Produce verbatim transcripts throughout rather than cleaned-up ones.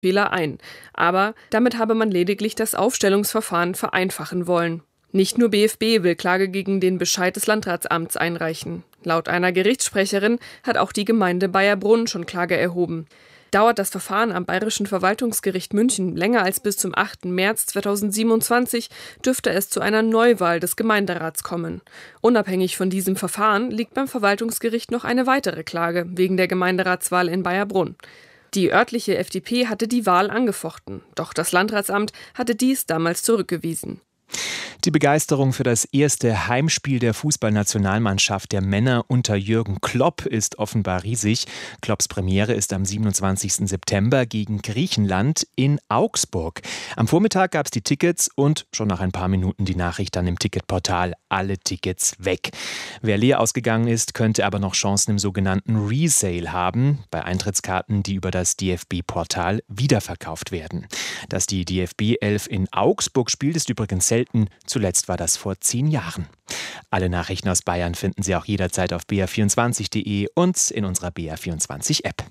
Fehler ein. Aber damit habe man lediglich das Aufstellungsverfahren vereinfachen wollen. Nicht nur B F B will Klage gegen den Bescheid des Landratsamts einreichen. Laut einer Gerichtssprecherin hat auch die Gemeinde Bayerbrunn schon Klage erhoben. Dauert das Verfahren am Bayerischen Verwaltungsgericht München länger als bis zum achten März zweitausendsiebenundzwanzig, dürfte es zu einer Neuwahl des Gemeinderats kommen. Unabhängig von diesem Verfahren liegt beim Verwaltungsgericht noch eine weitere Klage wegen der Gemeinderatswahl in Bayerbrunn. Die örtliche F D P hatte die Wahl angefochten, doch das Landratsamt hatte dies damals zurückgewiesen. Die Begeisterung für das erste Heimspiel der Fußballnationalmannschaft der Männer unter Jürgen Klopp ist offenbar riesig. Klopps Premiere ist am siebenundzwanzigsten September gegen Griechenland in Augsburg. Am Vormittag gab es die Tickets und schon nach ein paar Minuten die Nachricht dann im Ticketportal: alle Tickets weg. Wer leer ausgegangen ist, könnte aber noch Chancen im sogenannten Resale haben, bei Eintrittskarten, die über das D F B-Portal wiederverkauft werden. Dass die D F B elf in Augsburg spielt, ist übrigens selten. Zuletzt war das vor zehn Jahren. Alle Nachrichten aus Bayern finden Sie auch jederzeit auf b r vierundzwanzig punkt d e und in unserer B R vierundzwanzig App.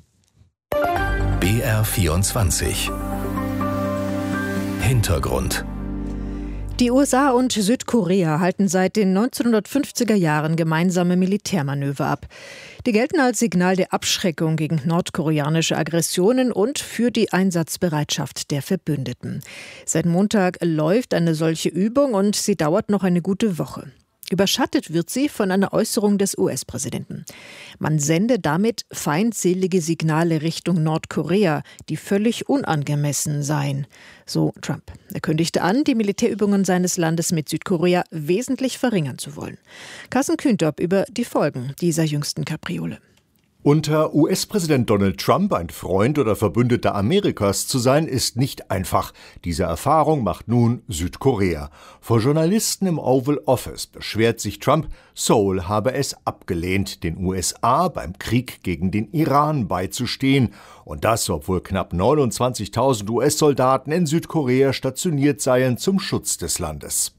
B R vierundzwanzig Hintergrund. Die U S A und Südkorea halten seit den neunzehnhundertfünfziger Jahren gemeinsame Militärmanöver ab. Die gelten als Signal der Abschreckung gegen nordkoreanische Aggressionen und für die Einsatzbereitschaft der Verbündeten. Seit Montag läuft eine solche Übung und sie dauert noch eine gute Woche. Überschattet wird sie von einer Äußerung des U S-Präsidenten. Man sende damit feindselige Signale Richtung Nordkorea, die völlig unangemessen seien, so Trump. Er kündigte an, die Militärübungen seines Landes mit Südkorea wesentlich verringern zu wollen. Carsten Kühndorp über die Folgen dieser jüngsten Kapriole. Unter U S-Präsident Donald Trump ein Freund oder Verbündeter Amerikas zu sein, ist nicht einfach. Diese Erfahrung macht nun Südkorea. Vor Journalisten im Oval Office beschwert sich Trump, Seoul habe es abgelehnt, den U S A beim Krieg gegen den Iran beizustehen. Und das, obwohl knapp neunundzwanzigtausend U S-Soldaten in Südkorea stationiert seien zum Schutz des Landes.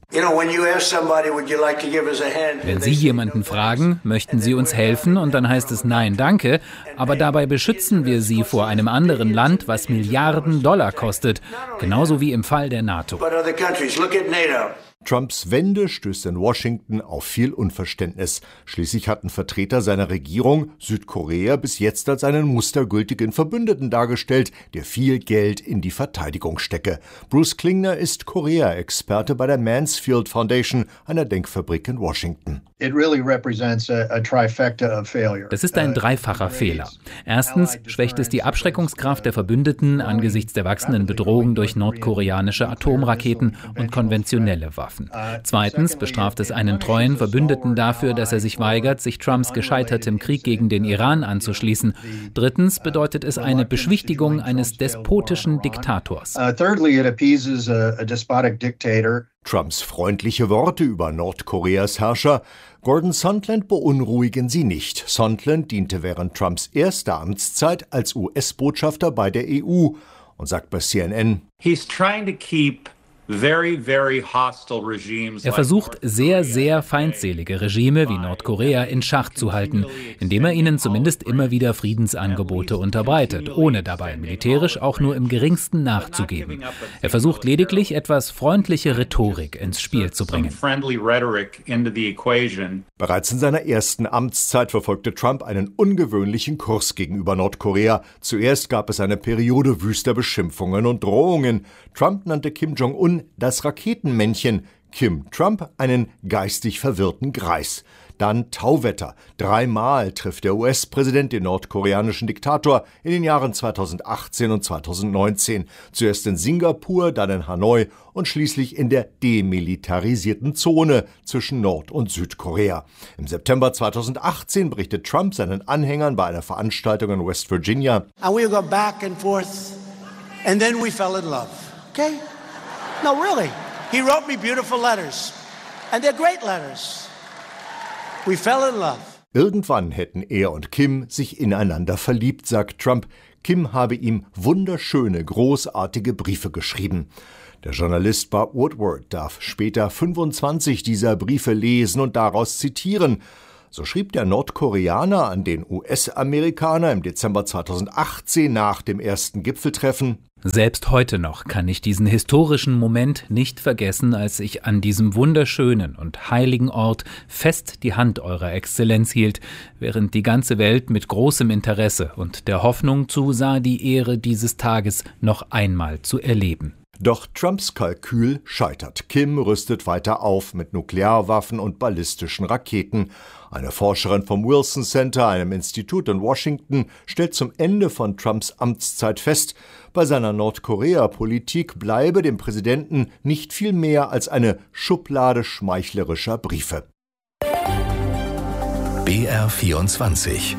Wenn Sie jemanden fragen, möchten Sie uns helfen, und dann heißt es nein, danke, aber dabei beschützen wir Sie vor einem anderen Land, was Milliarden Dollar kostet, genauso wie im Fall der NATO. Trumps Wende stößt in Washington auf viel Unverständnis. Schließlich hatten Vertreter seiner Regierung Südkorea bis jetzt als einen mustergültigen Verbündeten dargestellt, der viel Geld in die Verteidigung stecke. Bruce Klingner ist Korea-Experte bei der Mansfield Foundation, einer Denkfabrik in Washington. Das ist ein dreifacher Fehler. Erstens schwächt es die Abschreckungskraft der Verbündeten angesichts der wachsenden Bedrohung durch nordkoreanische Atomraketen und konventionelle Waffen. Zweitens bestraft es einen treuen Verbündeten dafür, dass er sich weigert, sich Trumps gescheitertem Krieg gegen den Iran anzuschließen. Drittens bedeutet es eine Beschwichtigung eines despotischen Diktators. Trumps freundliche Worte über Nordkoreas Herrscher Gordon Sondland beunruhigen sie nicht. Sondland diente während Trumps erster Amtszeit als U S-Botschafter bei der E U und sagt bei C N N: He's trying to keep Very, very hostile regimes. Er versucht, sehr, sehr feindselige Regime wie Nordkorea in Schach zu halten, indem er ihnen zumindest immer wieder Friedensangebote unterbreitet, ohne dabei militärisch auch nur im geringsten nachzugeben. Er versucht lediglich, etwas freundliche Rhetorik ins Spiel zu bringen. Bereits in seiner ersten Amtszeit verfolgte Trump einen ungewöhnlichen Kurs gegenüber Nordkorea. Zuerst gab es eine Periode wüster Beschimpfungen und Drohungen. Trump nannte Kim Jong-un das Raketenmännchen, Kim Trump einen geistig verwirrten Greis. Dann Tauwetter. Dreimal trifft der U S-Präsident den nordkoreanischen Diktator in den Jahren zweitausendachtzehn und zweitausendneunzehn. Zuerst in Singapur, dann in Hanoi und schließlich in der demilitarisierten Zone zwischen Nord- und Südkorea. Im September zweitausendachtzehn berichtet Trump seinen Anhängern bei einer Veranstaltung in West Virginia: And we go back and forth and then we fell in love. Okay? No, really. He wrote me beautiful letters. And they're great letters. We fell in love. Irgendwann hätten er und Kim sich ineinander verliebt, sagt Trump. Kim habe ihm wunderschöne, großartige Briefe geschrieben. Der Journalist Bob Woodward darf später fünfundzwanzig dieser Briefe lesen und daraus zitieren. So schrieb der Nordkoreaner an den U S-Amerikaner im Dezember zweitausendachtzehn nach dem ersten Gipfeltreffen: Selbst heute noch kann ich diesen historischen Moment nicht vergessen, als ich an diesem wunderschönen und heiligen Ort fest die Hand Eurer Exzellenz hielt, während die ganze Welt mit großem Interesse und der Hoffnung zusah, die Ehre dieses Tages noch einmal zu erleben. Doch Trumps Kalkül scheitert. Kim rüstet weiter auf mit Nuklearwaffen und ballistischen Raketen. Eine Forscherin vom Wilson Center, einem Institut in Washington, stellt zum Ende von Trumps Amtszeit fest, bei seiner Nordkorea-Politik bleibe dem Präsidenten nicht viel mehr als eine Schublade schmeichlerischer Briefe. B R vierundzwanzig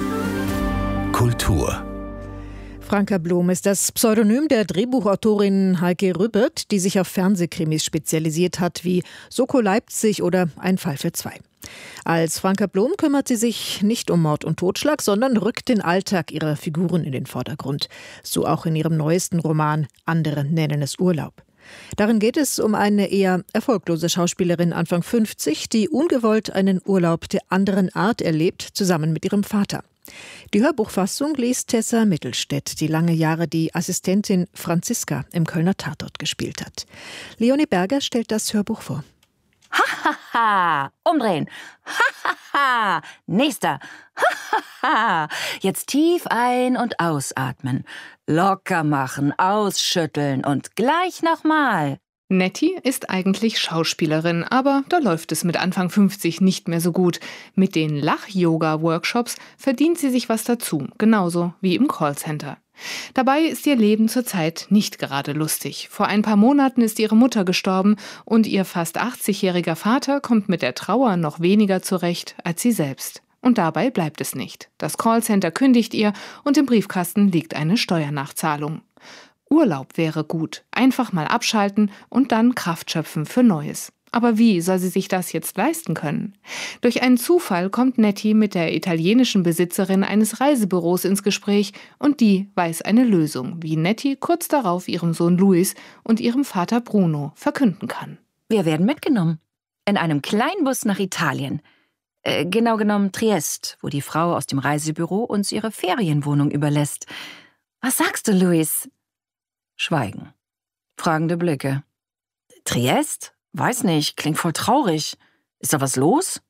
Kultur. Franka Blom ist das Pseudonym der Drehbuchautorin Heike Rübbert, die sich auf Fernsehkrimis spezialisiert hat, wie Soko Leipzig oder Ein Fall für zwei. Als Franka Blom kümmert sie sich nicht um Mord und Totschlag, sondern rückt den Alltag ihrer Figuren in den Vordergrund. So auch in ihrem neuesten Roman Andere nennen es Urlaub. Darin geht es um eine eher erfolglose Schauspielerin Anfang fünfzig, die ungewollt einen Urlaub der anderen Art erlebt, zusammen mit ihrem Vater. Die Hörbuchfassung liest Tessa Mittelstädt, die lange Jahre die Assistentin Franziska im Kölner Tatort gespielt hat. Leonie Berger stellt das Hörbuch vor. Ha, ha, ha. Umdrehen. Ha, ha, ha. Nächster. Ha, ha, ha. Jetzt tief ein- und ausatmen. Locker machen, ausschütteln und gleich nochmal. Nettie ist eigentlich Schauspielerin, aber da läuft es mit Anfang fünfzig nicht mehr so gut. Mit den Lach-Yoga-Workshops verdient sie sich was dazu, genauso wie im Callcenter. Dabei ist ihr Leben zurzeit nicht gerade lustig. Vor ein paar Monaten ist ihre Mutter gestorben und ihr fast achtzigjähriger Vater kommt mit der Trauer noch weniger zurecht als sie selbst. Und dabei bleibt es nicht. Das Callcenter kündigt ihr und im Briefkasten liegt eine Steuernachzahlung. Urlaub wäre gut. Einfach mal abschalten und dann Kraft schöpfen für Neues. Aber wie soll sie sich das jetzt leisten können? Durch einen Zufall kommt Nettie mit der italienischen Besitzerin eines Reisebüros ins Gespräch und die weiß eine Lösung, wie Nettie kurz darauf ihrem Sohn Luis und ihrem Vater Bruno verkünden kann. Wir werden mitgenommen. In einem Kleinbus nach Italien. Äh, genau genommen Triest, wo die Frau aus dem Reisebüro uns ihre Ferienwohnung überlässt. Was sagst du, Luis? Schweigen. Fragende Blicke. Triest? Weiß nicht, klingt voll traurig. Ist da was los?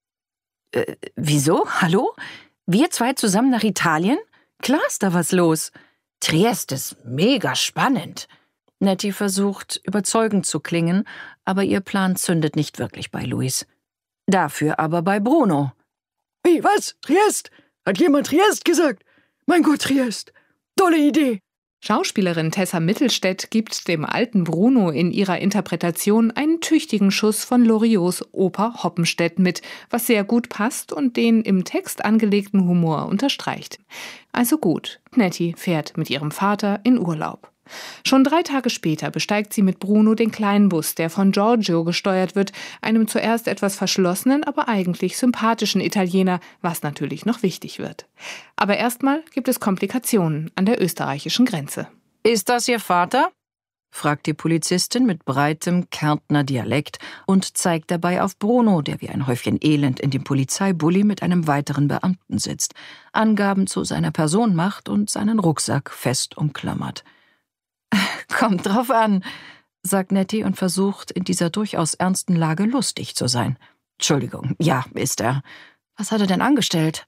Äh, wieso? Hallo? Wir zwei zusammen nach Italien? Klar ist da was los. Triest ist mega spannend. Nettie versucht, überzeugend zu klingen, aber ihr Plan zündet nicht wirklich bei Luis. Dafür aber bei Bruno. Wie, was? Triest? Hat jemand Triest gesagt? Mein Gott, Triest. Tolle Idee. Schauspielerin Tessa Mittelstädt gibt dem alten Bruno in ihrer Interpretation einen tüchtigen Schuss von Loriots Oper Hoppenstedt mit, was sehr gut passt und den im Text angelegten Humor unterstreicht. Also gut, Nettie fährt mit ihrem Vater in Urlaub. Schon drei Tage später besteigt sie mit Bruno den kleinen Bus, der von Giorgio gesteuert wird, einem zuerst etwas verschlossenen, aber eigentlich sympathischen Italiener, was natürlich noch wichtig wird. Aber erstmal gibt es Komplikationen an der österreichischen Grenze. Ist das Ihr Vater? Fragt die Polizistin mit breitem Kärntner Dialekt und zeigt dabei auf Bruno, der wie ein Häufchen Elend in dem Polizeibully mit einem weiteren Beamten sitzt, Angaben zu seiner Person macht und seinen Rucksack fest umklammert. Kommt drauf an, sagt Nettie und versucht, in dieser durchaus ernsten Lage lustig zu sein. Entschuldigung, ja, ist er. Was hat er denn angestellt?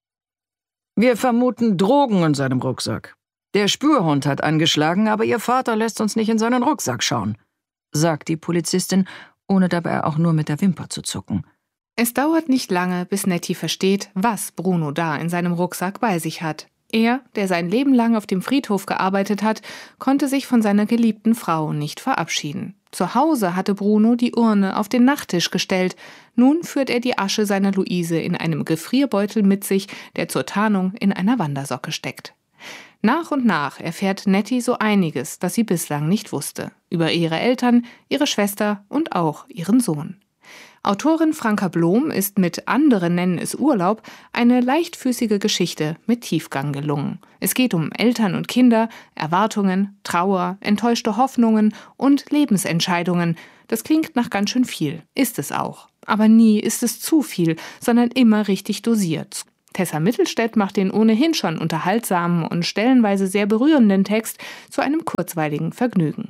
Wir vermuten Drogen in seinem Rucksack. Der Spürhund hat angeschlagen, aber Ihr Vater lässt uns nicht in seinen Rucksack schauen, sagt die Polizistin, ohne dabei auch nur mit der Wimper zu zucken. Es dauert nicht lange, bis Nettie versteht, was Bruno da in seinem Rucksack bei sich hat. Er, der sein Leben lang auf dem Friedhof gearbeitet hat, konnte sich von seiner geliebten Frau nicht verabschieden. Zu Hause hatte Bruno die Urne auf den Nachttisch gestellt. Nun führt er die Asche seiner Luise in einem Gefrierbeutel mit sich, der zur Tarnung in einer Wandersocke steckt. Nach und nach erfährt Nettie so einiges, das sie bislang nicht wusste. Über ihre Eltern, ihre Schwester und auch ihren Sohn. Autorin Franka Blom ist mit Andere nennen es Urlaub eine leichtfüßige Geschichte mit Tiefgang gelungen. Es geht um Eltern und Kinder, Erwartungen, Trauer, enttäuschte Hoffnungen und Lebensentscheidungen. Das klingt nach ganz schön viel, ist es auch. Aber nie ist es zu viel, sondern immer richtig dosiert. Tessa Mittelstädt macht den ohnehin schon unterhaltsamen und stellenweise sehr berührenden Text zu einem kurzweiligen Vergnügen.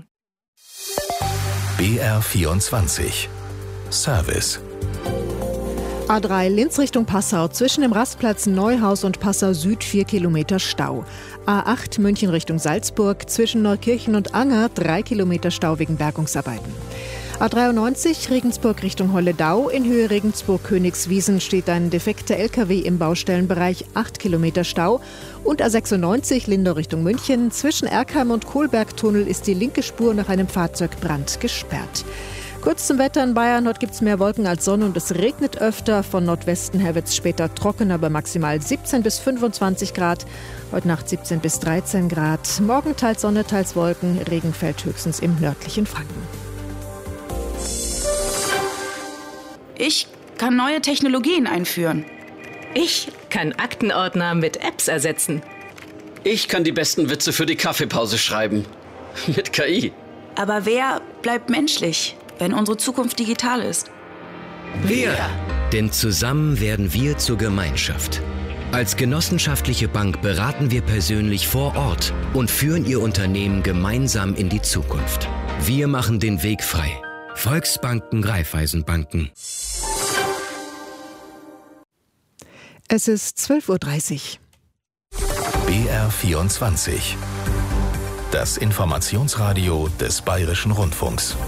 B R vierundzwanzig Service. A drei Linz Richtung Passau, zwischen dem Rastplatz Neuhaus und Passau Süd vier Kilometer Stau. A acht München Richtung Salzburg, zwischen Neukirchen und Anger drei Kilometer Stau wegen Bergungsarbeiten. A dreiundneunzig Regensburg Richtung Holledau, in Höhe Regensburg-Königswiesen steht ein defekter L K W im Baustellenbereich, acht Kilometer Stau. Und A sechsundneunzig Lindau Richtung München, zwischen Erkheim und Kohlbergtunnel ist die linke Spur nach einem Fahrzeugbrand gesperrt. Kurz zum Wetter in Bayern. Heute gibt es mehr Wolken als Sonne und es regnet öfter. Von Nordwesten her wird es später trocken, aber maximal siebzehn bis fünfundzwanzig Grad. Heute Nacht siebzehn bis dreizehn Grad. Morgen teils Sonne, teils Wolken. Regen fällt höchstens im nördlichen Franken. Ich kann neue Technologien einführen. Ich kann Aktenordner mit Apps ersetzen. Ich kann die besten Witze für die Kaffeepause schreiben. Mit K I. Aber wer bleibt menschlich, wenn unsere Zukunft digital ist? Wir! Denn zusammen werden wir zur Gemeinschaft. Als genossenschaftliche Bank beraten wir persönlich vor Ort und führen Ihr Unternehmen gemeinsam in die Zukunft. Wir machen den Weg frei. Volksbanken, Raiffeisenbanken. Es ist zwölf Uhr dreißig. B R vierundzwanzig. Das Informationsradio des Bayerischen Rundfunks.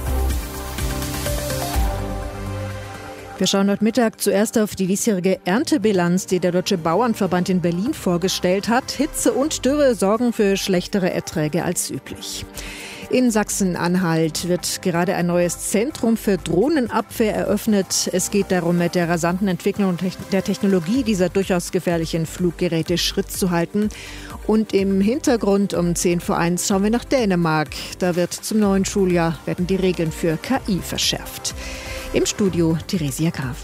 Wir schauen heute Mittag zuerst auf die diesjährige Erntebilanz, die der Deutsche Bauernverband in Berlin vorgestellt hat. Hitze und Dürre sorgen für schlechtere Erträge als üblich. In Sachsen-Anhalt wird gerade ein neues Zentrum für Drohnenabwehr eröffnet. Es geht darum, mit der rasanten Entwicklung der Technologie dieser durchaus gefährlichen Fluggeräte Schritt zu halten. Und im Hintergrund um zehn vor eins schauen wir nach Dänemark. Da wird zum neuen Schuljahr werden die Regeln für K I verschärft. Im Studio Theresia Graf.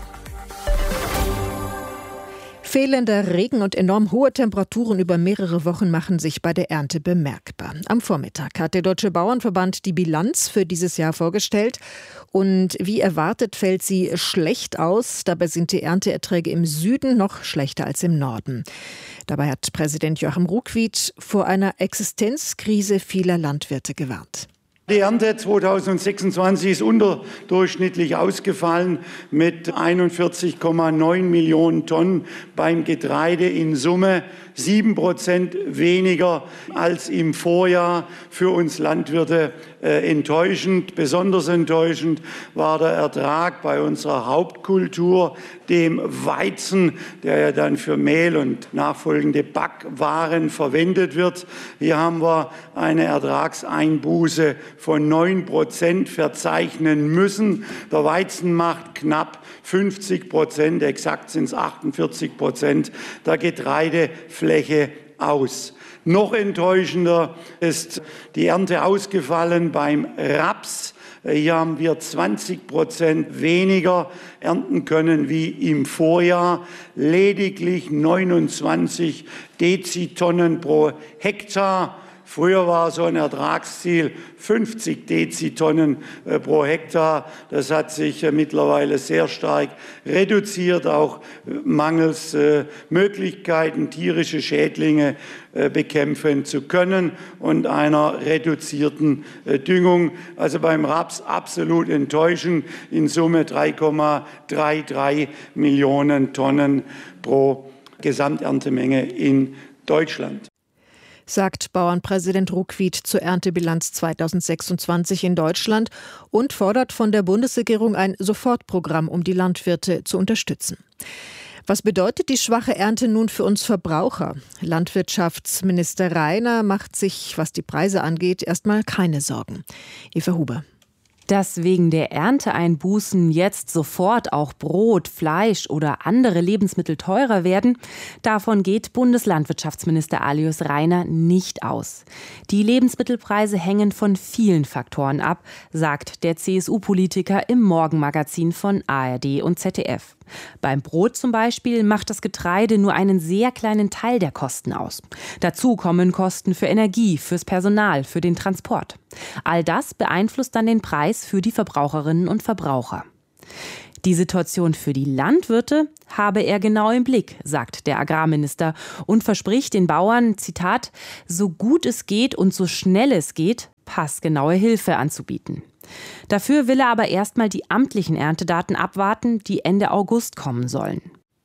Fehlender Regen und enorm hohe Temperaturen über mehrere Wochen machen sich bei der Ernte bemerkbar. Am Vormittag hat der Deutsche Bauernverband die Bilanz für dieses Jahr vorgestellt. Und wie erwartet fällt sie schlecht aus. Dabei sind die Ernteerträge im Süden noch schlechter als im Norden. Dabei hat Präsident Joachim Ruckwied vor einer Existenzkrise vieler Landwirte gewarnt. Die Ernte zweitausendsechsundzwanzig ist unterdurchschnittlich ausgefallen mit einundvierzig Komma neun Millionen Tonnen beim Getreide, in Summe sieben Prozent weniger als im Vorjahr. Für uns Landwirte äh, enttäuschend. Besonders enttäuschend war der Ertrag bei unserer Hauptkultur, dem Weizen, der ja dann für Mehl und nachfolgende Backwaren verwendet wird. Hier haben wir eine Ertragseinbuße von neun Prozent verzeichnen müssen. Der Weizen macht knapp fünfzig Prozent, exakt sind es achtundvierzig Prozent der Getreidefläche aus. Noch enttäuschender ist die Ernte ausgefallen beim Raps. Hier haben wir zwanzig Prozent weniger ernten können wie im Vorjahr. Lediglich neunundzwanzig Dezitonnen pro Hektar. Früher war so ein Ertragsziel fünfzig Dezitonnen äh, pro Hektar. Das hat sich äh, mittlerweile sehr stark reduziert, auch äh, mangels äh, Möglichkeiten, tierische Schädlinge äh, bekämpfen zu können und einer reduzierten äh, Düngung. Also beim Raps absolut enttäuschend. In Summe drei Komma dreiunddreißig Millionen Tonnen pro Gesamterntemenge in Deutschland. Sagt Bauernpräsident Ruckwied zur Erntebilanz zweitausendsechsundzwanzig in Deutschland und fordert von der Bundesregierung ein Sofortprogramm, um die Landwirte zu unterstützen. Was bedeutet die schwache Ernte nun für uns Verbraucher? Landwirtschaftsminister Rainer macht sich, was die Preise angeht, erstmal keine Sorgen. Eva Huber. Dass wegen der Ernteeinbußen jetzt sofort auch Brot, Fleisch oder andere Lebensmittel teurer werden, davon geht Bundeslandwirtschaftsminister Alois Rainer nicht aus. Die Lebensmittelpreise hängen von vielen Faktoren ab, sagt der C S U-Politiker im Morgenmagazin von A R D und Z D F. Beim Brot zum Beispiel macht das Getreide nur einen sehr kleinen Teil der Kosten aus. Dazu kommen Kosten für Energie, fürs Personal, für den Transport. All das beeinflusst dann den Preis für die Verbraucherinnen und Verbraucher. Die Situation für die Landwirte habe er genau im Blick, sagt der Agrarminister und verspricht den Bauern, Zitat, so gut es geht und so schnell es geht, passgenaue Hilfe anzubieten. Dafür will er aber erstmal die amtlichen Erntedaten abwarten, die Ende August kommen sollen.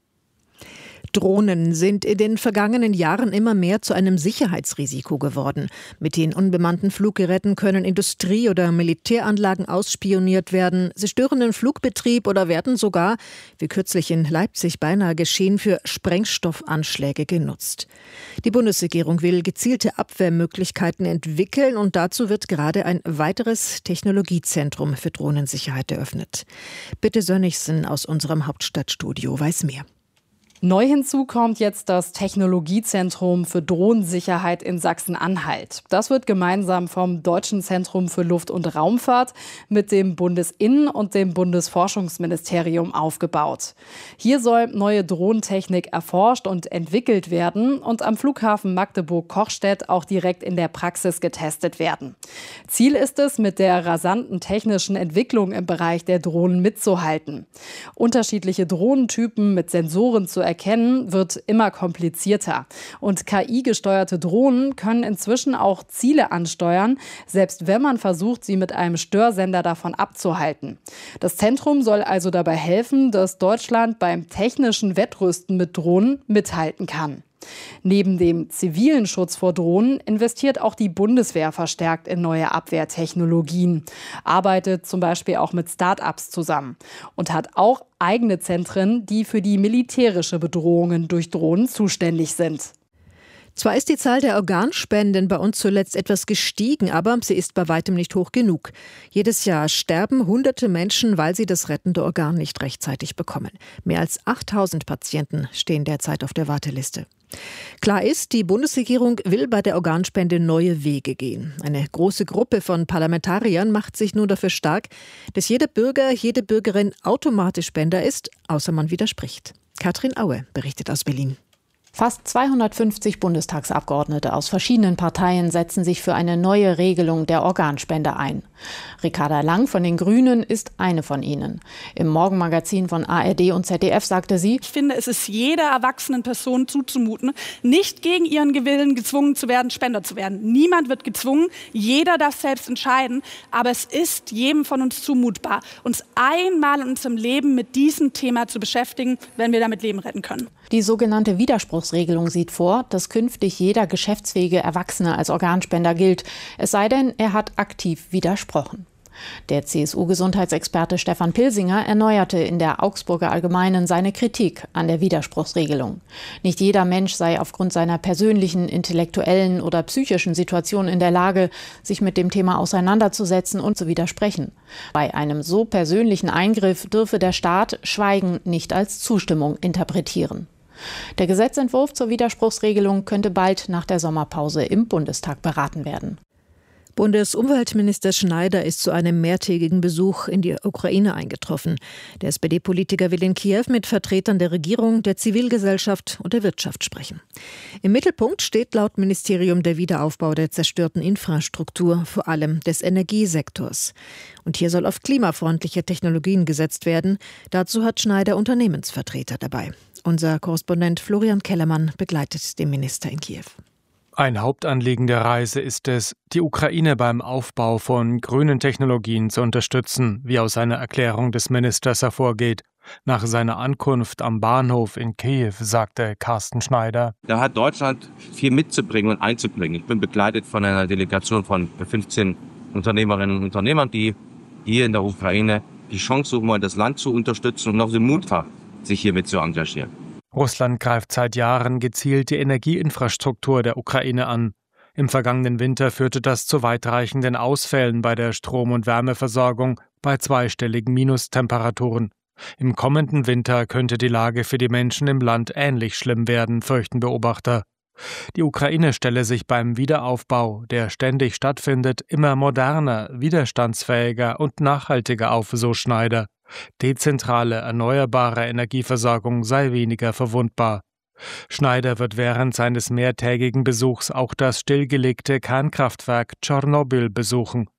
Drohnen sind in den vergangenen Jahren immer mehr zu einem Sicherheitsrisiko geworden. Mit den unbemannten Fluggeräten können Industrie- oder Militäranlagen ausspioniert werden. Sie stören den Flugbetrieb oder werden sogar, wie kürzlich in Leipzig beinahe geschehen, für Sprengstoffanschläge genutzt. Die Bundesregierung will gezielte Abwehrmöglichkeiten entwickeln und dazu wird gerade ein weiteres Technologiezentrum für Drohnensicherheit eröffnet. Bitte Sönnigsen aus unserem Hauptstadtstudio weiß mehr. Neu hinzu kommt jetzt das Technologiezentrum für Drohnensicherheit in Sachsen-Anhalt. Das wird gemeinsam vom Deutschen Zentrum für Luft- und Raumfahrt mit dem Bundesinnen- und dem Bundesforschungsministerium aufgebaut. Hier soll neue Drohnentechnik erforscht und entwickelt werden und am Flughafen Magdeburg-Kochstedt auch direkt in der Praxis getestet werden. Ziel ist es, mit der rasanten technischen Entwicklung im Bereich der Drohnen mitzuhalten. Unterschiedliche Drohnentypen mit Sensoren zu erkennen, wird immer komplizierter. Und K I-gesteuerte Drohnen können inzwischen auch Ziele ansteuern, selbst wenn man versucht, sie mit einem Störsender davon abzuhalten. Das Zentrum soll also dabei helfen, dass Deutschland beim technischen Wettrüsten mit Drohnen mithalten kann. Neben dem zivilen Schutz vor Drohnen investiert auch die Bundeswehr verstärkt in neue Abwehrtechnologien, arbeitet zum Beispiel auch mit Start-ups zusammen und hat auch eigene Zentren, die für die militärische Bedrohungen durch Drohnen zuständig sind. Zwar ist die Zahl der Organspenden bei uns zuletzt etwas gestiegen, aber sie ist bei weitem nicht hoch genug. Jedes Jahr sterben hunderte Menschen, weil sie das rettende Organ nicht rechtzeitig bekommen. Mehr als achttausend Patienten stehen derzeit auf der Warteliste. Klar ist, die Bundesregierung will bei der Organspende neue Wege gehen. Eine große Gruppe von Parlamentariern macht sich nun dafür stark, dass jeder Bürger, jede Bürgerin automatisch Spender ist, außer man widerspricht. Katrin Aue berichtet aus Berlin. Fast zweihundertfünfzig Bundestagsabgeordnete aus verschiedenen Parteien setzen sich für eine neue Regelung der Organspende ein. Ricarda Lang von den Grünen ist eine von ihnen. Im Morgenmagazin von A R D und Z D F sagte sie: Ich finde, es ist jeder erwachsenen Person zuzumuten, nicht gegen ihren Willen gezwungen zu werden, Spender zu werden. Niemand wird gezwungen, jeder darf selbst entscheiden. Aber es ist jedem von uns zumutbar, uns einmal in unserem Leben mit diesem Thema zu beschäftigen, wenn wir damit Leben retten können. Die sogenannte Widerspruchsregelung sieht vor, dass künftig jeder geschäftsfähige Erwachsene als Organspender gilt, es sei denn, er hat aktiv widersprochen. Der C S U-Gesundheitsexperte Stefan Pilsinger erneuerte in der Augsburger Allgemeinen seine Kritik an der Widerspruchsregelung. Nicht jeder Mensch sei aufgrund seiner persönlichen, intellektuellen oder psychischen Situation in der Lage, sich mit dem Thema auseinanderzusetzen und zu widersprechen. Bei einem so persönlichen Eingriff dürfe der Staat Schweigen nicht als Zustimmung interpretieren. Der Gesetzentwurf zur Widerspruchsregelung könnte bald nach der Sommerpause im Bundestag beraten werden. Bundesumweltminister Schneider ist zu einem mehrtägigen Besuch in die Ukraine eingetroffen. Der S P D-Politiker will in Kiew mit Vertretern der Regierung, der Zivilgesellschaft und der Wirtschaft sprechen. Im Mittelpunkt steht laut Ministerium der Wiederaufbau der zerstörten Infrastruktur, vor allem des Energiesektors. Und hier soll auf klimafreundliche Technologien gesetzt werden. Dazu hat Schneider Unternehmensvertreter dabei. Unser Korrespondent Florian Kellermann begleitet den Minister in Kiew. Ein Hauptanliegen der Reise ist es, die Ukraine beim Aufbau von grünen Technologien zu unterstützen, wie aus einer Erklärung des Ministers hervorgeht. Nach seiner Ankunft am Bahnhof in Kiew sagte Carsten Schneider: Da hat Deutschland viel mitzubringen und einzubringen. Ich bin begleitet von einer Delegation von fünfzehn Unternehmerinnen und Unternehmern, die hier in der Ukraine die Chance suchen, das Land zu unterstützen und noch den Mut haben, sich hiermit zu engagieren. Russland greift seit Jahren gezielt die Energieinfrastruktur der Ukraine an. Im vergangenen Winter führte das zu weitreichenden Ausfällen bei der Strom- und Wärmeversorgung bei zweistelligen Minustemperaturen. Im kommenden Winter könnte die Lage für die Menschen im Land ähnlich schlimm werden, fürchten Beobachter. Die Ukraine stelle sich beim Wiederaufbau, der ständig stattfindet, immer moderner, widerstandsfähiger und nachhaltiger auf, so Schneider. Dezentrale, erneuerbare Energieversorgung sei weniger verwundbar. Schneider wird während seines mehrtägigen Besuchs auch das stillgelegte Kernkraftwerk Tschernobyl besuchen.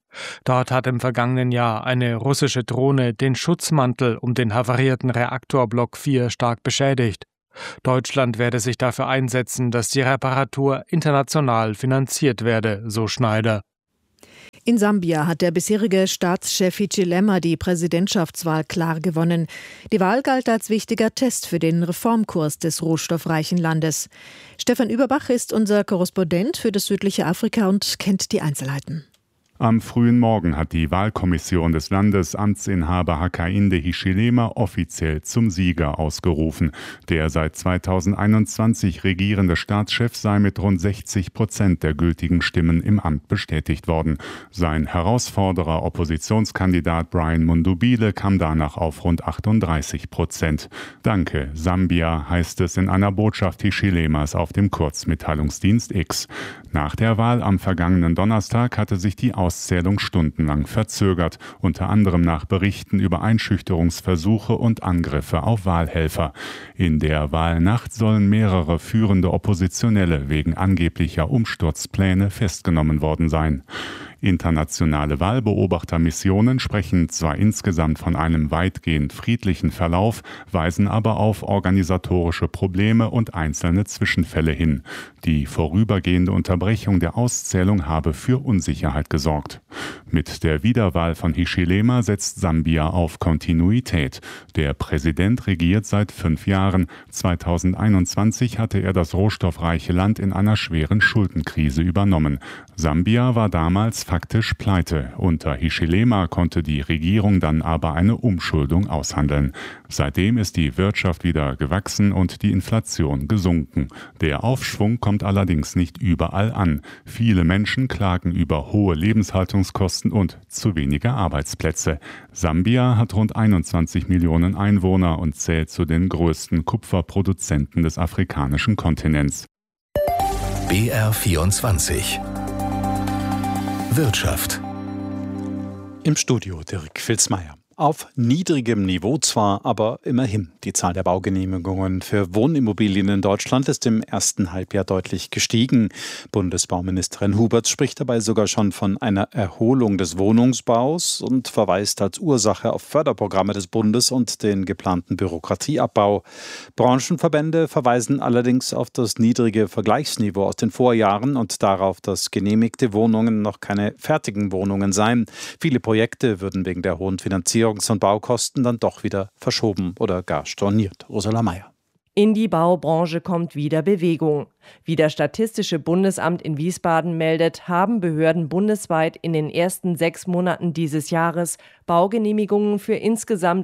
Dort hat im vergangenen Jahr eine russische Drohne den Schutzmantel um den havarierten Reaktorblock vier stark beschädigt. Deutschland werde sich dafür einsetzen, dass die Reparatur international finanziert werde, so Schneider. In Sambia hat der bisherige Staatschef Hichilema die Präsidentschaftswahl klar gewonnen. Die Wahl galt als wichtiger Test für den Reformkurs des rohstoffreichen Landes. Stefan Überbach ist unser Korrespondent für das südliche Afrika und kennt die Einzelheiten. Am frühen Morgen hat die Wahlkommission des Landes Amtsinhaber Hakainde Hichilema offiziell zum Sieger ausgerufen. Der seit zweitausendeinundzwanzig regierende Staatschef sei mit rund sechzig Prozent der gültigen Stimmen im Amt bestätigt worden. Sein Herausforderer, Oppositionskandidat Brian Mundubile, kam danach auf rund achtunddreißig Prozent. Danke, Sambia, heißt es in einer Botschaft Hichilemas auf dem Kurzmitteilungsdienst X. Nach der Wahl am vergangenen Donnerstag hatte sich die Auszählung stundenlang verzögert, unter anderem nach Berichten über Einschüchterungsversuche und Angriffe auf Wahlhelfer. In der Wahlnacht sollen mehrere führende Oppositionelle wegen angeblicher Umsturzpläne festgenommen worden sein. Internationale Wahlbeobachtermissionen sprechen zwar insgesamt von einem weitgehend friedlichen Verlauf, weisen aber auf organisatorische Probleme und einzelne Zwischenfälle hin. Die vorübergehende Unterbrechung der Auszählung habe für Unsicherheit gesorgt. Mit der Wiederwahl von Hichilema setzt Sambia auf Kontinuität. Der Präsident regiert seit fünf Jahren. zweitausendeinundzwanzig hatte er das rohstoffreiche Land in einer schweren Schuldenkrise übernommen. Sambia war damals faktisch pleite. Unter Hichilema konnte die Regierung dann aber eine Umschuldung aushandeln. Seitdem ist die Wirtschaft wieder gewachsen und die Inflation gesunken. Der Aufschwung kommt allerdings nicht überall an. Viele Menschen klagen über hohe Lebenshaltungskosten und zu wenige Arbeitsplätze. Sambia hat rund einundzwanzig Millionen Einwohner und zählt zu den größten Kupferproduzenten des afrikanischen Kontinents. B R vierundzwanzig Wirtschaft. Im Studio Dirk Filzmeier. Auf niedrigem Niveau zwar, aber immerhin. Die Zahl der Baugenehmigungen für Wohnimmobilien in Deutschland ist im ersten Halbjahr deutlich gestiegen. Bundesbauministerin Huberts spricht dabei sogar schon von einer Erholung des Wohnungsbaus und verweist als Ursache auf Förderprogramme des Bundes und den geplanten Bürokratieabbau. Branchenverbände verweisen allerdings auf das niedrige Vergleichsniveau aus den Vorjahren und darauf, dass genehmigte Wohnungen noch keine fertigen Wohnungen seien. Viele Projekte würden wegen der hohen Finanzierung und Baukosten dann doch wieder verschoben oder gar storniert. Ursula Mayer. In die Baubranche kommt wieder Bewegung. Wie das Statistische Bundesamt in Wiesbaden meldet, haben Behörden bundesweit in den ersten sechs Monaten dieses Jahres Baugenehmigungen für insgesamt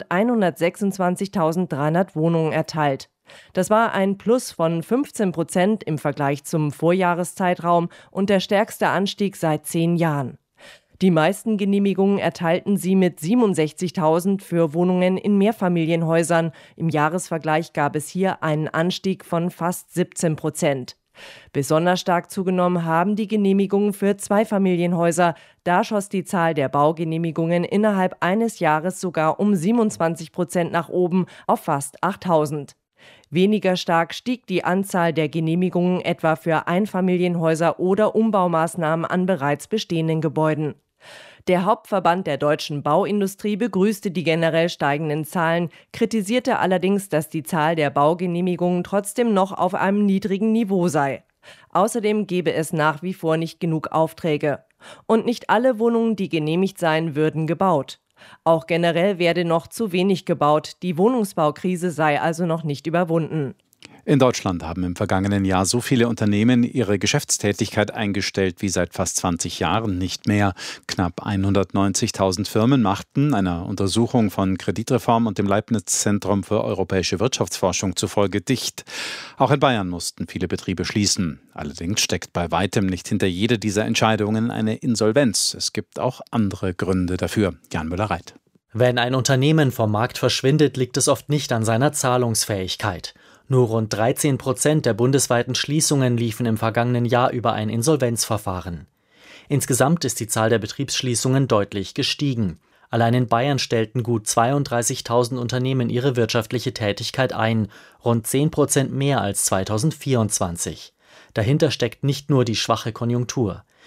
hundertsechsundzwanzigtausenddreihundert Wohnungen erteilt. Das war ein Plus von fünfzehn Prozent im Vergleich zum Vorjahreszeitraum und der stärkste Anstieg seit zehn Jahren. Die meisten Genehmigungen erteilten sie mit siebenundsechzigtausend für Wohnungen in Mehrfamilienhäusern. Im Jahresvergleich gab es hier einen Anstieg von fast siebzehn Prozent. Besonders stark zugenommen haben die Genehmigungen für Zweifamilienhäuser. Da schoss die Zahl der Baugenehmigungen innerhalb eines Jahres sogar um siebenundzwanzig Prozent nach oben auf fast achttausend. Weniger stark stieg die Anzahl der Genehmigungen etwa für Einfamilienhäuser oder Umbaumaßnahmen an bereits bestehenden Gebäuden. Der Hauptverband der deutschen Bauindustrie begrüßte die generell steigenden Zahlen, kritisierte allerdings, dass die Zahl der Baugenehmigungen trotzdem noch auf einem niedrigen Niveau sei. Außerdem gebe es nach wie vor nicht genug Aufträge. Und nicht alle Wohnungen, die genehmigt seien, würden gebaut. Auch generell werde noch zu wenig gebaut, die Wohnungsbaukrise sei also noch nicht überwunden. In Deutschland haben im vergangenen Jahr so viele Unternehmen ihre Geschäftstätigkeit eingestellt wie seit fast zwanzig Jahren nicht mehr. Knapp hundertneunzigtausend Firmen machten einer Untersuchung von Kreditreform und dem Leibniz-Zentrum für europäische Wirtschaftsforschung zufolge dicht. Auch in Bayern mussten viele Betriebe schließen. Allerdings steckt bei weitem nicht hinter jeder dieser Entscheidungen eine Insolvenz. Es gibt auch andere Gründe dafür. Jan Müller-Reit. Wenn ein Unternehmen vom Markt verschwindet, liegt es oft nicht an seiner Zahlungsfähigkeit. Nur rund dreizehn Prozent der bundesweiten Schließungen liefen im vergangenen Jahr über ein Insolvenzverfahren. Insgesamt ist die Zahl der Betriebsschließungen deutlich gestiegen. Allein in Bayern stellten gut zweiunddreißigtausend Unternehmen ihre wirtschaftliche Tätigkeit ein, rund zehn Prozent mehr als zweitausendvierundzwanzig. Dahinter steckt nicht nur die schwache Konjunktur.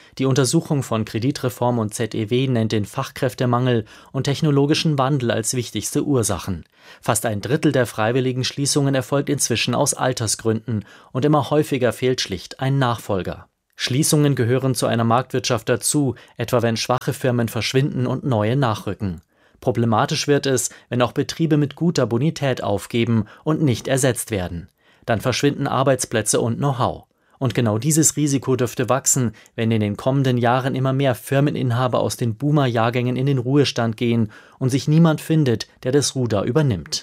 Die Untersuchung von Kreditreform und Z E W nennt den Fachkräftemangel und technologischen Wandel als wichtigste Ursachen. Fast ein Drittel der freiwilligen Schließungen erfolgt inzwischen aus Altersgründen und immer häufiger fehlt schlicht ein Nachfolger. Schließungen gehören zu einer Marktwirtschaft dazu, etwa wenn schwache Firmen verschwinden und neue nachrücken. Problematisch wird es, wenn auch Betriebe mit guter Bonität aufgeben und nicht ersetzt werden. Dann verschwinden Arbeitsplätze und Know-how. Und genau dieses Risiko dürfte wachsen, wenn in den kommenden Jahren immer mehr Firmeninhaber aus den Boomer-Jahrgängen in den Ruhestand gehen und sich niemand findet, der das Ruder übernimmt.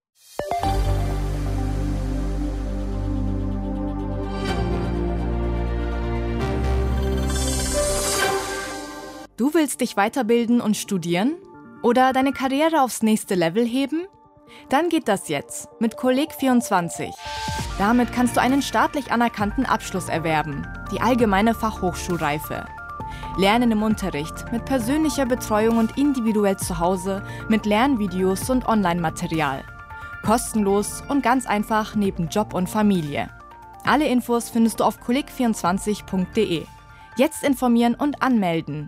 Du willst dich weiterbilden und studieren? Oder deine Karriere aufs nächste Level heben? Dann geht das jetzt mit Kolleg vierundzwanzig. Damit kannst du einen staatlich anerkannten Abschluss erwerben, die allgemeine Fachhochschulreife. Lernen im Unterricht, mit persönlicher Betreuung und individuell zu Hause, mit Lernvideos und Online-Material. Kostenlos und ganz einfach neben Job und Familie. Alle Infos findest du auf kolleg vierundzwanzig punkt de. Jetzt informieren und anmelden.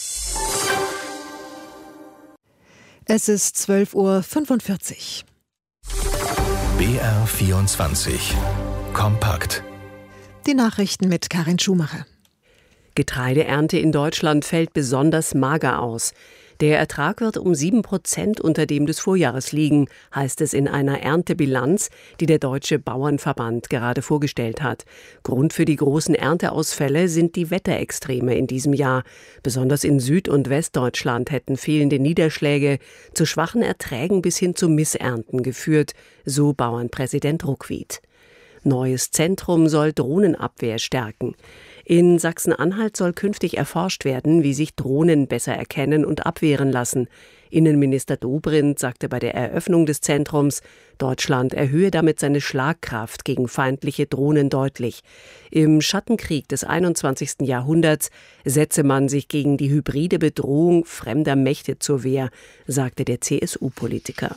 Es ist zwölf Uhr fünfundvierzig. B R vierundzwanzig. Kompakt. Die Nachrichten mit Karin Schumacher. Getreideernte in Deutschland fällt besonders mager aus. Der Ertrag wird um sieben Prozent unter dem des Vorjahres liegen, heißt es in einer Erntebilanz, die der Deutsche Bauernverband gerade vorgestellt hat. Grund für die großen Ernteausfälle sind die Wetterextreme in diesem Jahr. Besonders in Süd- und Westdeutschland hätten fehlende Niederschläge zu schwachen Erträgen bis hin zu Missernten geführt, so Bauernpräsident Ruckwied. Neues Zentrum soll Drohnenabwehr stärken. In Sachsen-Anhalt soll künftig erforscht werden, wie sich Drohnen besser erkennen und abwehren lassen. Innenminister Dobrindt sagte bei der Eröffnung des Zentrums, Deutschland erhöhe damit seine Schlagkraft gegen feindliche Drohnen deutlich. Im Schattenkrieg des einundzwanzigsten Jahrhunderts setze man sich gegen die hybride Bedrohung fremder Mächte zur Wehr, sagte der C S U-Politiker.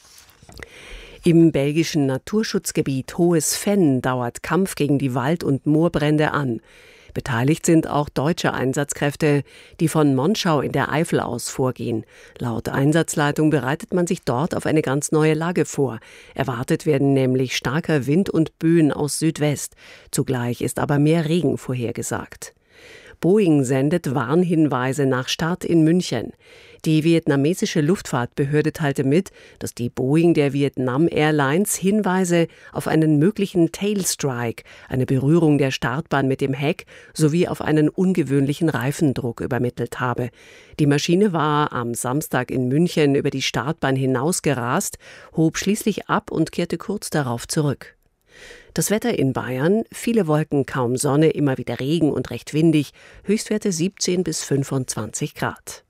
Im belgischen Naturschutzgebiet Hohes Venn dauert Kampf gegen die Wald- und Moorbrände an. Beteiligt sind auch deutsche Einsatzkräfte, die von Monschau in der Eifel aus vorgehen. Laut Einsatzleitung bereitet man sich dort auf eine ganz neue Lage vor. Erwartet werden nämlich starker Wind und Böen aus Südwest. Zugleich ist aber mehr Regen vorhergesagt. Boeing sendet Warnhinweise nach Start in München. Die vietnamesische Luftfahrtbehörde teilte mit, dass die Boeing der Vietnam Airlines Hinweise auf einen möglichen Tailstrike, eine Berührung der Startbahn mit dem Heck, sowie auf einen ungewöhnlichen Reifendruck übermittelt habe. Die Maschine war am Samstag in München über die Startbahn hinausgerast, hob schließlich ab und kehrte kurz darauf zurück. Das Wetter in Bayern, viele Wolken, kaum Sonne, immer wieder Regen und recht windig, Höchstwerte siebzehn bis fünfundzwanzig Grad.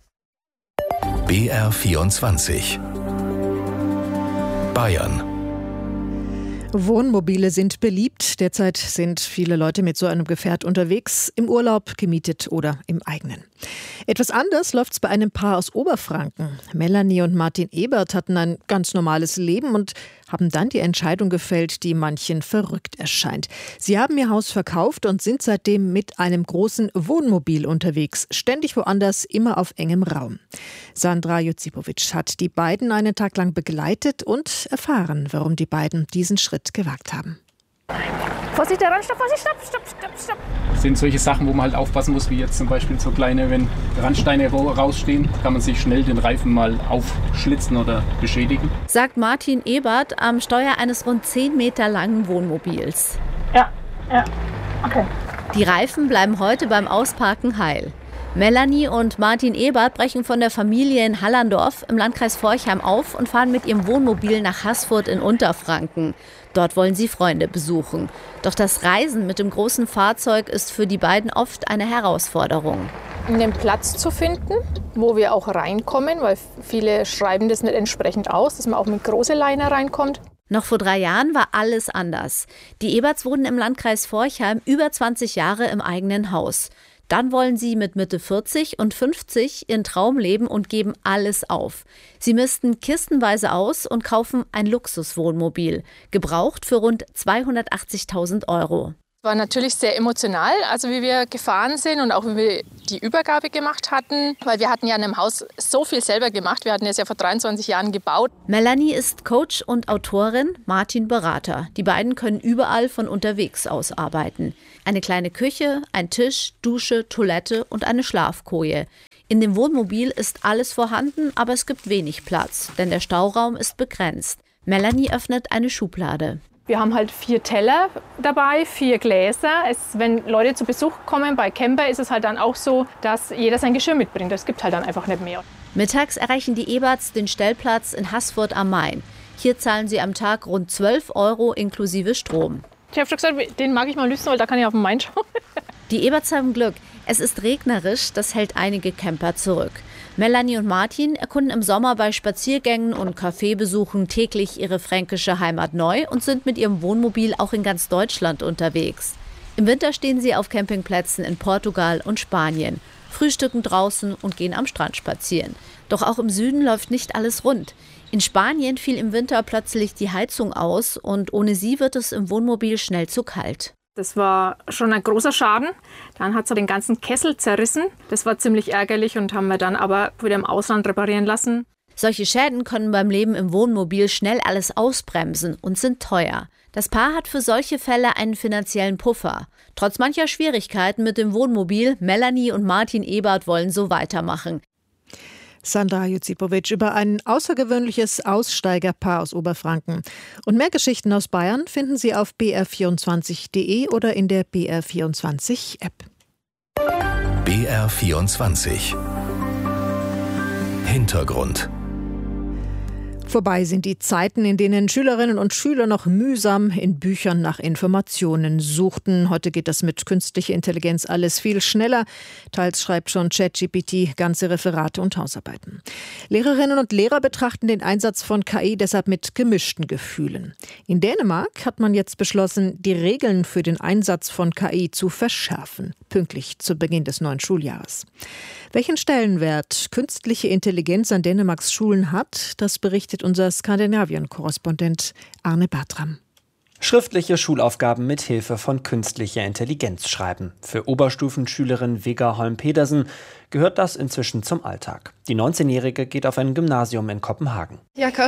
B R vierundzwanzig. Bayern. Wohnmobile sind beliebt. Derzeit sind viele Leute mit so einem Gefährt unterwegs, im Urlaub, gemietet oder im eigenen. Etwas anders läuft's bei einem Paar aus Oberfranken. Melanie und Martin Ebert hatten ein ganz normales Leben und haben dann die Entscheidung gefällt, die manchen verrückt erscheint. Sie haben ihr Haus verkauft und sind seitdem mit einem großen Wohnmobil unterwegs, ständig woanders, immer auf engem Raum. Sandra Jozipowitsch hat die beiden einen Tag lang begleitet und erfahren, warum die beiden diesen Schritt gewagt haben. Vorsicht, der Randstopp, Vorsicht, stopp, stopp, stopp, stopp. Das sind solche Sachen, wo man halt aufpassen muss, wie jetzt zum Beispiel so kleine, wenn Randsteine rausstehen, kann man sich schnell den Reifen mal aufschlitzen oder beschädigen. Sagt Martin Ebert am Steuer eines rund zehn Meter langen Wohnmobils. Ja, ja, okay. Die Reifen bleiben heute beim Ausparken heil. Melanie und Martin Ebert brechen von der Familie in Hallandorf im Landkreis Forchheim auf und fahren mit ihrem Wohnmobil nach Haßfurt in Unterfranken. Dort wollen sie Freunde besuchen. Doch das Reisen mit dem großen Fahrzeug ist für die beiden oft eine Herausforderung. Einen Platz zu finden, wo wir auch reinkommen, weil viele schreiben das nicht entsprechend aus, dass man auch mit großer Leine reinkommt. Noch vor drei Jahren war alles anders. Die Eberts wohnen im Landkreis Forchheim über zwanzig Jahre im eigenen Haus. Dann wollen sie mit Mitte vierzig und fünfzig ihren Traum leben und geben alles auf. Sie misten kistenweise aus und kaufen ein Luxuswohnmobil, gebraucht für rund zweihundertachtzigtausend Euro. War natürlich sehr emotional, also wie wir gefahren sind und auch wie wir die Übergabe gemacht hatten, weil wir hatten ja in einem Haus so viel selber gemacht. Wir hatten es ja vor dreiundzwanzig Jahren gebaut. Melanie ist Coach und Autorin, Martin Berater. Die beiden können überall von unterwegs aus arbeiten. Eine kleine Küche, ein Tisch, Dusche, Toilette und eine Schlafkoje. In dem Wohnmobil ist alles vorhanden, aber es gibt wenig Platz, denn der Stauraum ist begrenzt. Melanie öffnet eine Schublade. Wir haben halt vier Teller dabei, vier Gläser. Es, wenn Leute zu Besuch kommen, bei Camper ist es halt dann auch so, dass jeder sein Geschirr mitbringt. Es gibt halt dann einfach nicht mehr. Mittags erreichen die Eberts den Stellplatz in Haßfurt am Main. Hier zahlen sie am Tag rund zwölf Euro inklusive Strom. Ich habe schon gesagt, den mag ich mal lösen, weil da kann ich auf den Main schauen. Die Eberts haben Glück. Es ist regnerisch, das hält einige Camper zurück. Melanie und Martin erkunden im Sommer bei Spaziergängen und Kaffeebesuchen täglich ihre fränkische Heimat neu und sind mit ihrem Wohnmobil auch in ganz Deutschland unterwegs. Im Winter stehen sie auf Campingplätzen in Portugal und Spanien, frühstücken draußen und gehen am Strand spazieren. Doch auch im Süden läuft nicht alles rund. In Spanien fiel im Winter plötzlich die Heizung aus und ohne sie wird es im Wohnmobil schnell zu kalt. Das war schon ein großer Schaden. Dann hat es den ganzen Kessel zerrissen. Das war ziemlich ärgerlich und haben wir dann aber wieder im Ausland reparieren lassen. Solche Schäden können beim Leben im Wohnmobil schnell alles ausbremsen und sind teuer. Das Paar hat für solche Fälle einen finanziellen Puffer. Trotz mancher Schwierigkeiten mit dem Wohnmobil, Melanie und Martin Ebert wollen so weitermachen. Sandra Josipovic über ein außergewöhnliches Aussteigerpaar aus Oberfranken. Und mehr Geschichten aus Bayern finden Sie auf b r vierundzwanzig punkt d e oder in der B R vierundzwanzig App. B R vierundzwanzig Hintergrund. Vorbei sind die Zeiten, in denen Schülerinnen und Schüler noch mühsam in Büchern nach Informationen suchten. Heute geht das mit künstlicher Intelligenz alles viel schneller. Teils schreibt schon ChatGPT ganze Referate und Hausarbeiten. Lehrerinnen und Lehrer betrachten den Einsatz von K I deshalb mit gemischten Gefühlen. In Dänemark hat man jetzt beschlossen, die Regeln für den Einsatz von K I zu verschärfen, pünktlich zu Beginn des neuen Schuljahres. Welchen Stellenwert künstliche Intelligenz an Dänemarks Schulen hat, das berichtet unser Skandinavien-Korrespondent Arne Bartram. Schriftliche Schulaufgaben mit Hilfe von künstlicher Intelligenz schreiben. Für Oberstufenschülerin Vega Holm-Pedersen gehört das inzwischen zum Alltag. Die neunzehnjährige geht auf ein Gymnasium in Kopenhagen.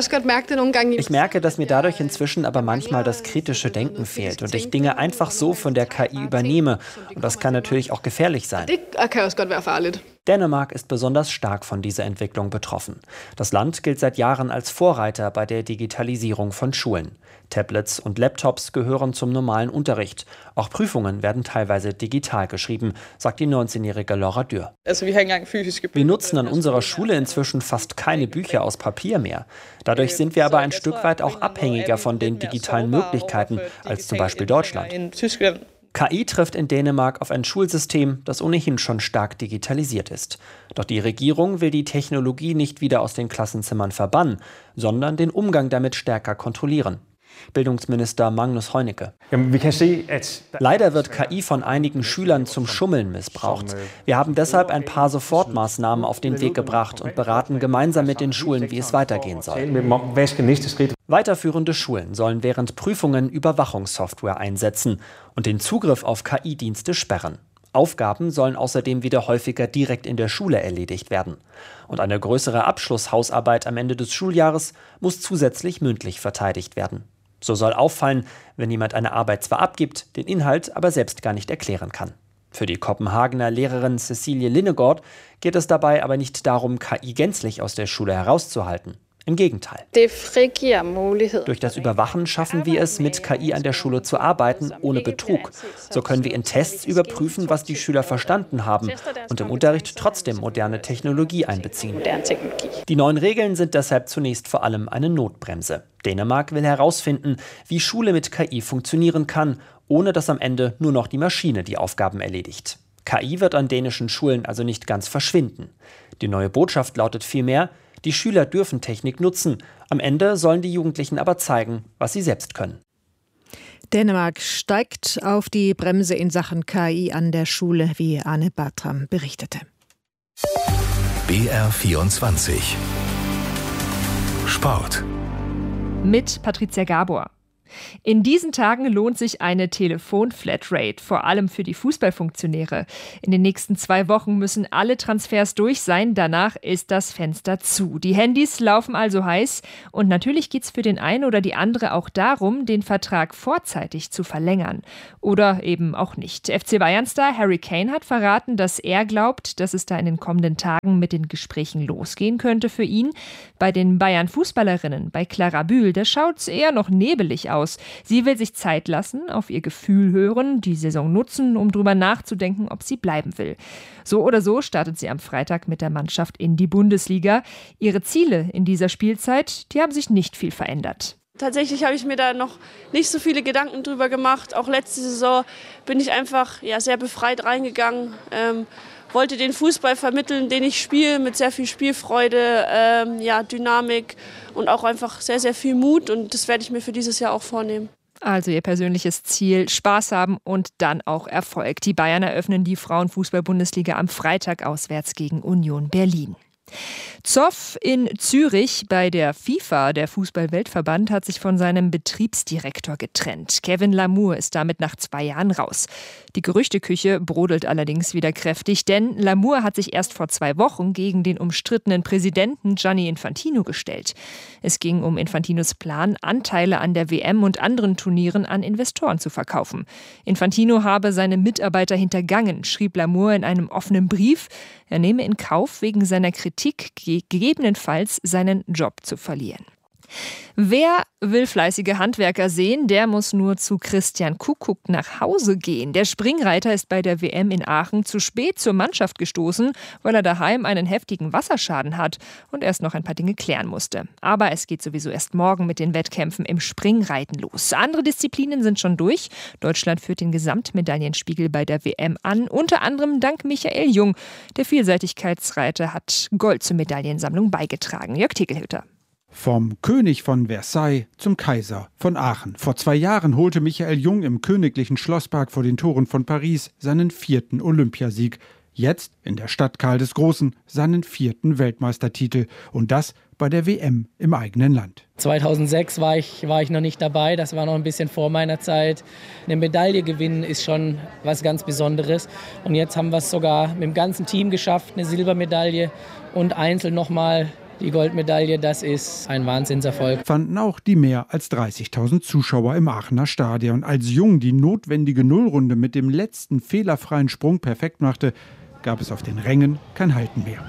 Ich merke, dass mir dadurch inzwischen aber manchmal das kritische Denken fehlt und ich Dinge einfach so von der K I übernehme. Und das kann natürlich auch gefährlich sein. Dänemark ist besonders stark von dieser Entwicklung betroffen. Das Land gilt seit Jahren als Vorreiter bei der Digitalisierung von Schulen. Tablets und Laptops gehören zum normalen Unterricht. Auch Prüfungen werden teilweise digital geschrieben, sagt die neunzehnjährige Laura Dürr. Wir nutzen an unserer Schule inzwischen fast keine Bücher aus Papier mehr. Dadurch sind wir aber ein Stück weit auch abhängiger von den digitalen Möglichkeiten als zum Beispiel Deutschland. K I trifft in Dänemark auf ein Schulsystem, das ohnehin schon stark digitalisiert ist. Doch die Regierung will die Technologie nicht wieder aus den Klassenzimmern verbannen, sondern den Umgang damit stärker kontrollieren. Bildungsminister Magnus Heunicke. Leider wird K I von einigen Schülern zum Schummeln missbraucht. Wir haben deshalb ein paar Sofortmaßnahmen auf den Weg gebracht und beraten gemeinsam mit den Schulen, wie es weitergehen soll. Weiterführende Schulen sollen während Prüfungen Überwachungssoftware einsetzen und den Zugriff auf K I-Dienste sperren. Aufgaben sollen außerdem wieder häufiger direkt in der Schule erledigt werden. Und eine größere Abschlusshausarbeit am Ende des Schuljahres muss zusätzlich mündlich verteidigt werden. So soll auffallen, wenn jemand eine Arbeit zwar abgibt, den Inhalt aber selbst gar nicht erklären kann. Für die Kopenhagener Lehrerin Cecilie Linnegård geht es dabei aber nicht darum, K I gänzlich aus der Schule herauszuhalten. Im Gegenteil. Durch das Überwachen schaffen wir es, mit K I an der Schule zu arbeiten, ohne Betrug. So können wir in Tests überprüfen, was die Schüler verstanden haben und im Unterricht trotzdem moderne Technologie einbeziehen. Die neuen Regeln sind deshalb zunächst vor allem eine Notbremse. Dänemark will herausfinden, wie Schule mit K I funktionieren kann, ohne dass am Ende nur noch die Maschine die Aufgaben erledigt. K I wird an dänischen Schulen also nicht ganz verschwinden. Die neue Botschaft lautet vielmehr: Die Schüler dürfen Technik nutzen. Am Ende sollen die Jugendlichen aber zeigen, was sie selbst können. Dänemark steigt auf die Bremse in Sachen K I an der Schule, wie Arne Bartram berichtete. B R vierundzwanzig Sport. Mit Patricia Gabor. In diesen Tagen lohnt sich eine Telefon-Flatrate, vor allem für die Fußballfunktionäre. In den nächsten zwei Wochen müssen alle Transfers durch sein, danach ist das Fenster zu. Die Handys laufen also heiß und natürlich geht es für den einen oder die andere auch darum, den Vertrag vorzeitig zu verlängern. Oder eben auch nicht. F C Bayern-Star Harry Kane hat verraten, dass er glaubt, dass es da in den kommenden Tagen mit den Gesprächen losgehen könnte für ihn. Bei den Bayern-Fußballerinnen, bei Clara Bühl, da schaut es eher noch nebelig aus. Sie will sich Zeit lassen, auf ihr Gefühl hören, die Saison nutzen, um drüber nachzudenken, ob sie bleiben will. So oder so startet sie am Freitag mit der Mannschaft in die Bundesliga. Ihre Ziele in dieser Spielzeit, die haben sich nicht viel verändert. Tatsächlich habe ich mir da noch nicht so viele Gedanken drüber gemacht. Auch letzte Saison bin ich einfach ja, sehr befreit reingegangen. Ähm, wollte den Fußball vermitteln, den ich spiele, mit sehr viel Spielfreude, ähm, ja, Dynamik und auch einfach sehr, sehr viel Mut. Und das werde ich mir für dieses Jahr auch vornehmen. Also ihr persönliches Ziel, Spaß haben und dann auch Erfolg. Die Bayern eröffnen die Frauenfußball-Bundesliga am Freitag auswärts gegen Union Berlin. Zoff in Zürich bei der FIFA, der Fußball-Weltverband, hat sich von seinem Betriebsdirektor getrennt. Kevin Lamour ist damit nach zwei Jahren raus. Die Gerüchteküche brodelt allerdings wieder kräftig, denn Lamour hat sich erst vor zwei Wochen gegen den umstrittenen Präsidenten Gianni Infantino gestellt. Es ging um Infantinos Plan, Anteile an der W M und anderen Turnieren an Investoren zu verkaufen. Infantino habe seine Mitarbeiter hintergangen, schrieb Lamour in einem offenen Brief. Er nehme in Kauf, wegen seiner Kritik gegebenenfalls seinen Job zu verlieren. Wer will fleißige Handwerker sehen, der muss nur zu Christian Kuckuck nach Hause gehen. Der Springreiter ist bei der W M in Aachen zu spät zur Mannschaft gestoßen, weil er daheim einen heftigen Wasserschaden hat und erst noch ein paar Dinge klären musste. Aber es geht sowieso erst morgen mit den Wettkämpfen im Springreiten los. Andere Disziplinen sind schon durch. Deutschland führt den Gesamtmedaillenspiegel bei der W M an, unter anderem dank Michael Jung. Der Vielseitigkeitsreiter hat Gold zur Medaillensammlung beigetragen. Jörg Tegelhütter. Vom König von Versailles zum Kaiser von Aachen. Vor zwei Jahren holte Michael Jung im königlichen Schlosspark vor den Toren von Paris seinen vierten Olympiasieg. Jetzt in der Stadt Karl des Großen seinen vierten Weltmeistertitel. Und das bei der W M im eigenen Land. zweitausendsechs war ich, war ich noch nicht dabei, das war noch ein bisschen vor meiner Zeit. Eine Medaille gewinnen ist schon was ganz Besonderes. Und jetzt haben wir es sogar mit dem ganzen Team geschafft, eine Silbermedaille und einzeln nochmal die Goldmedaille. Das ist ein Wahnsinnserfolg. Fanden auch die mehr als dreißigtausend Zuschauer im Aachener Stadion. Als Jung die notwendige Nullrunde mit dem letzten fehlerfreien Sprung perfekt machte, gab es auf den Rängen kein Halten mehr.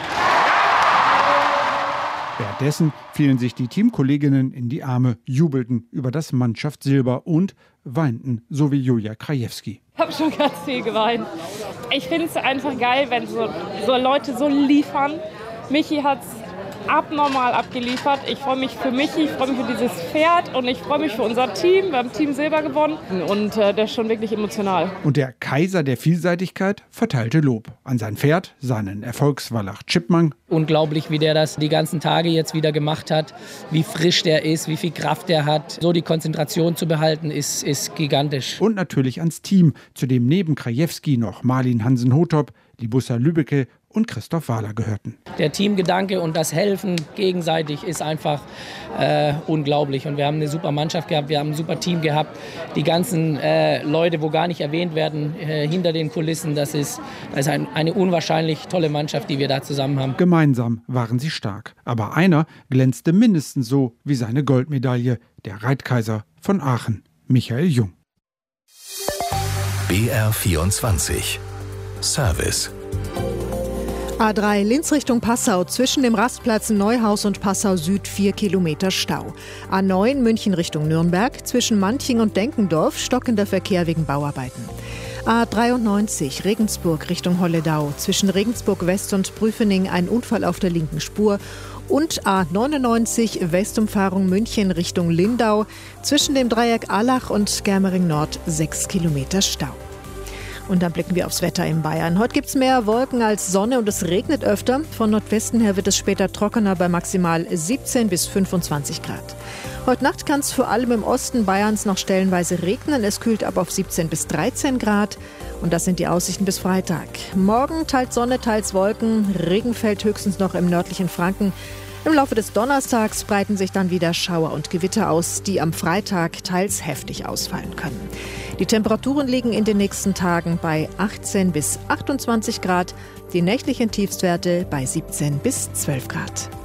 Währenddessen fielen sich die Teamkolleginnen in die Arme, jubelten über das Mannschaftssilber und weinten, so wie Julia Krajewski. Ich habe schon ganz viel geweint. Ich finde es einfach geil, wenn so, so Leute so liefern. Michi hat es abnormal abgeliefert. Ich freue mich für Michi, ich freue mich für dieses Pferd und ich freue mich für unser Team. Wir haben Team Silber gewonnen und äh, der ist schon wirklich emotional. Und der Kaiser der Vielseitigkeit verteilte Lob an sein Pferd, seinen Erfolgswallach Chipmunk. Unglaublich, wie der das die ganzen Tage jetzt wieder gemacht hat, wie frisch der ist, wie viel Kraft der hat. So die Konzentration zu behalten, ist, ist gigantisch. Und natürlich ans Team, zu dem neben Krajewski noch Marlin Hansen-Hotop, Libussa Lübbecke und Christoph Wahler gehörten. Der Teamgedanke und das Helfen gegenseitig ist einfach äh, unglaublich. Und wir haben eine super Mannschaft gehabt, wir haben ein super Team gehabt. Die ganzen äh, Leute, wo gar nicht erwähnt werden, äh, hinter den Kulissen, das ist, das ist ein, eine unwahrscheinlich tolle Mannschaft, die wir da zusammen haben. Gemeinsam waren sie stark. Aber einer glänzte mindestens so wie seine Goldmedaille, der Reitkaiser von Aachen, Michael Jung. B R vierundzwanzig Service. A drei Linz Richtung Passau, zwischen dem Rastplatz Neuhaus und Passau Süd vier Kilometer Stau. A neun München Richtung Nürnberg, zwischen Manching und Denkendorf stockender Verkehr wegen Bauarbeiten. A dreiundneunzig Regensburg Richtung Holledau, zwischen Regensburg West und Prüfening ein Unfall auf der linken Spur. Und A neunundneunzig Westumfahrung München Richtung Lindau, zwischen dem Dreieck Allach und Germering Nord sechs Kilometer Stau. Und dann blicken wir aufs Wetter in Bayern. Heute gibt es mehr Wolken als Sonne und es regnet öfter. Von Nordwesten her wird es später trockener bei maximal siebzehn bis fünfundzwanzig Grad. Heute Nacht kann es vor allem im Osten Bayerns noch stellenweise regnen. Es kühlt ab auf siebzehn bis dreizehn Grad. Und das sind die Aussichten bis Freitag. Morgen teils Sonne, teils Wolken. Regen fällt höchstens noch im nördlichen Franken. Im Laufe des Donnerstags breiten sich dann wieder Schauer und Gewitter aus, die am Freitag teils heftig ausfallen können. Die Temperaturen liegen in den nächsten Tagen bei achtzehn bis achtundzwanzig Grad, die nächtlichen Tiefstwerte bei siebzehn bis zwölf Grad.